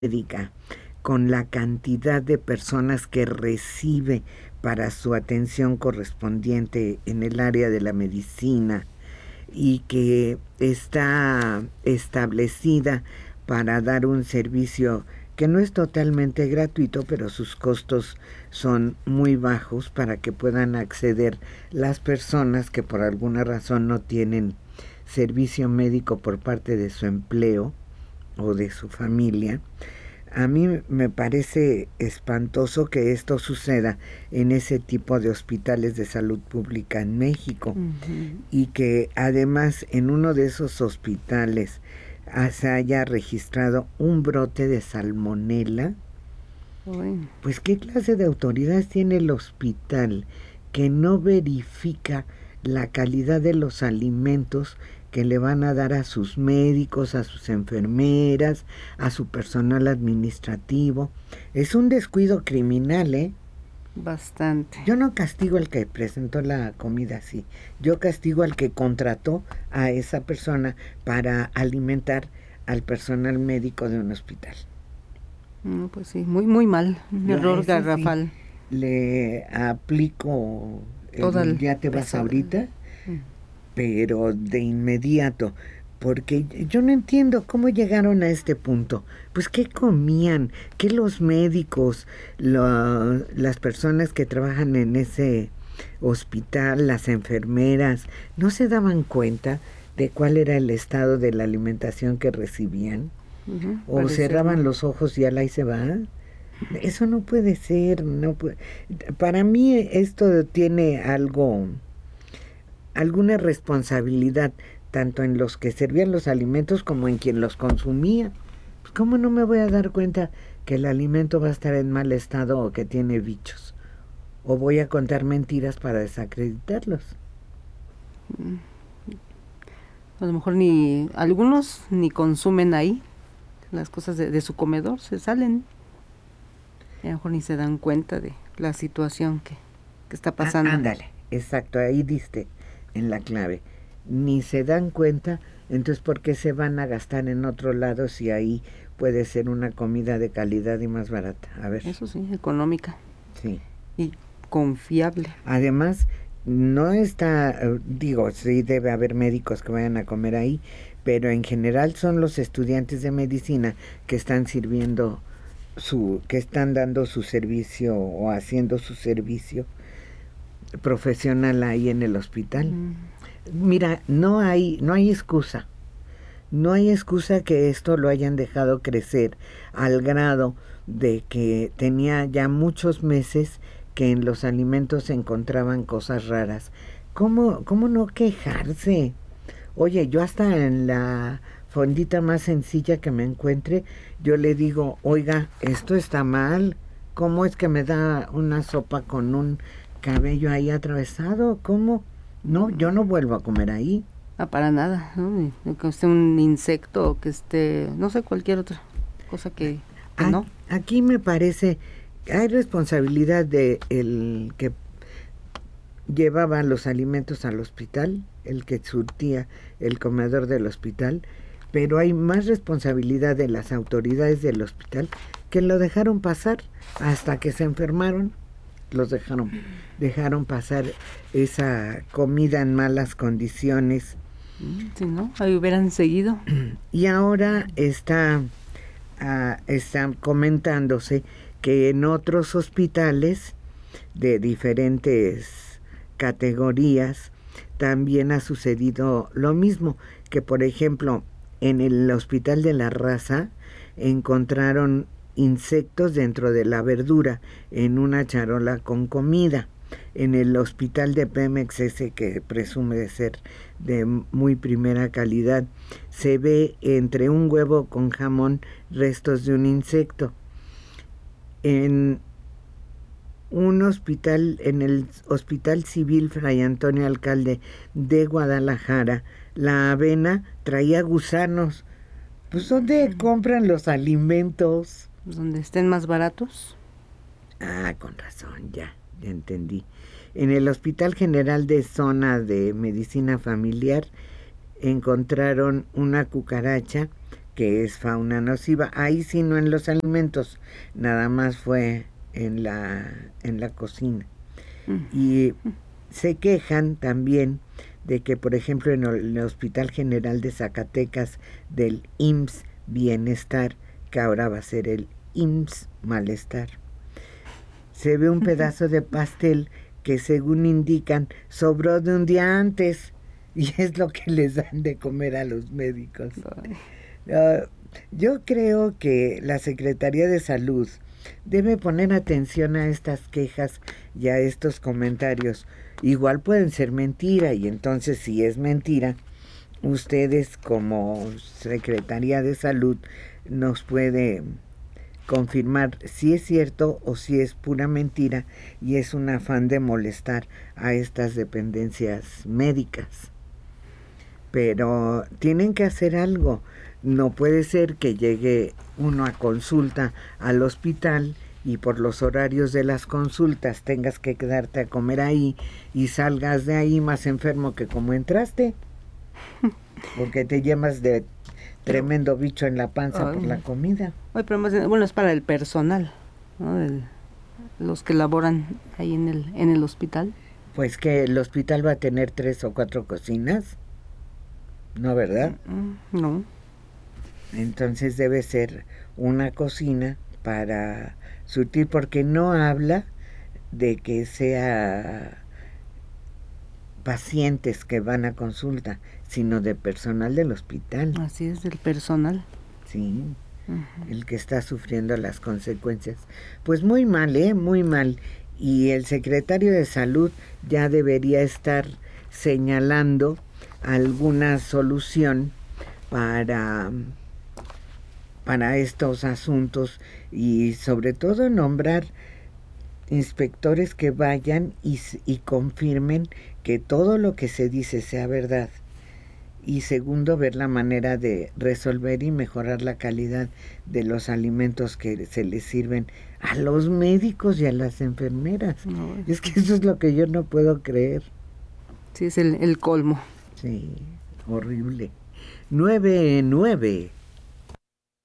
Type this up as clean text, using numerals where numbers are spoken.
médica, con la cantidad de personas que recibe para su atención correspondiente en el área de la medicina y que está establecida para dar un servicio que no es totalmente gratuito, pero sus costos son muy bajos para que puedan acceder las personas que por alguna razón no tienen servicio médico por parte de su empleo o de su familia. A mí me parece espantoso que esto suceda en ese tipo de hospitales de salud pública en México, y que además en uno de esos hospitales se haya registrado un brote de salmonela. Pues ¿qué clase de autoridades tiene el hospital que no verifica la calidad de los alimentos que le van a dar a sus médicos, a sus enfermeras, a su personal administrativo? Es un descuido criminal, ¿eh? Bastante. Yo no castigo al que presentó la comida así. Yo castigo al que contrató a esa persona para alimentar al personal médico de un hospital. Pues sí, muy, muy mal. Un error garrafal. Sí, le aplico el ya te vas ahorita, pero de inmediato, porque yo no entiendo cómo llegaron a este punto. Pues qué comían, qué los médicos, las personas que trabajan en ese hospital, las enfermeras, no se daban cuenta de cuál era el estado de la alimentación que recibían. O cerraban los ojos y ahí se va. Eso no puede ser, no puede. Para mí esto tiene alguna responsabilidad, tanto en los que servían los alimentos como en quien los consumía. Pues ¿cómo no me voy a dar cuenta que el alimento va a estar en mal estado o que tiene bichos? ¿O voy a contar mentiras para desacreditarlos? A lo mejor algunos ni consumen ahí las cosas de su comedor, se salen. Y a lo mejor ni se dan cuenta de la situación que está pasando. Ándale, exacto, ahí diste en la clave. Ni se dan cuenta, entonces ¿por qué se van a gastar en otro lado si ahí puede ser una comida de calidad y más barata? A ver. Eso sí, económica. Sí. Y confiable. Además, no está, sí debe haber médicos que vayan a comer ahí, pero en general son los estudiantes de medicina que están sirviendo que están dando su servicio o haciendo su servicio profesional ahí en el hospital. Mira, no hay excusa. No hay excusa que esto lo hayan dejado crecer al grado de que tenía ya muchos meses que en los alimentos se encontraban cosas raras. ¿Cómo no quejarse? Oye, yo hasta en la fondita más sencilla que me encuentre, yo le digo, oiga, esto está mal. ¿Cómo es que me da una sopa con un cabello ahí atravesado? ¿Cómo? No, yo no vuelvo a comer ahí. Para nada, ¿no? Que esté un insecto o que esté, no sé, cualquier otra cosa que no. Aquí me parece, hay responsabilidad de el que llevaba los alimentos al hospital, el que surtía el comedor del hospital, pero hay más responsabilidad de las autoridades del hospital que lo dejaron pasar hasta que se enfermaron. Los dejaron pasar esa comida en malas condiciones. Si no, ahí hubieran seguido. Y ahora está comentándose que en otros hospitales de diferentes categorías también ha sucedido lo mismo, que por ejemplo en el Hospital de la Raza encontraron insectos dentro de la verdura en una charola con comida. En el hospital de Pemex, ese que presume de ser de muy primera calidad, se ve entre un huevo con jamón restos de un insecto. En un hospital, en el Hospital Civil Fray Antonio Alcalde de Guadalajara, la avena traía gusanos. Pues ¿dónde compran los alimentos? Pues donde estén más baratos. Con razón, ya entendí. En el Hospital General de Zona de Medicina Familiar encontraron una cucaracha que es fauna nociva. Ahí sí no en los alimentos, nada más fue en la cocina. Y se quejan también de que, por ejemplo, en el Hospital General de Zacatecas del IMSS Bienestar, que ahora va a ser el IMSS Malestar, se ve un pedazo de pastel que, según indican, sobró de un día antes, y es lo que les dan de comer a los médicos. Yo creo que la Secretaría de Salud debe poner atención a estas quejas y a estos comentarios. Igual pueden ser mentira, y entonces, si es mentira, ustedes como Secretaría de Salud nos puede confirmar si es cierto o si es pura mentira y es un afán de molestar a estas dependencias médicas. Pero tienen que hacer algo. No puede ser que llegue uno a consulta al hospital y por los horarios de las consultas tengas que quedarte a comer ahí y salgas de ahí más enfermo que como entraste, porque te llenas de tremendo bicho en la panza por la comida. Ay, pero más, bueno, es para el personal, ¿no? Los que laboran ahí en el hospital. Pues que el hospital va a tener 3 o 4 cocinas, ¿no, verdad? No. Entonces debe ser una cocina para surtir, porque no habla de que sea pacientes que van a consulta, sino de personal del hospital. Así es, del personal. Sí, el que está sufriendo las consecuencias. Pues muy mal, muy mal. Y el secretario de Salud ya debería estar señalando alguna solución para estos asuntos, y sobre todo nombrar inspectores que vayan y confirmen que todo lo que se dice sea verdad. Y segundo, ver la manera de resolver y mejorar la calidad de los alimentos que se les sirven a los médicos y a las enfermeras. No, es que eso es lo que yo no puedo creer. Sí, es el colmo. Sí, horrible. 9:09.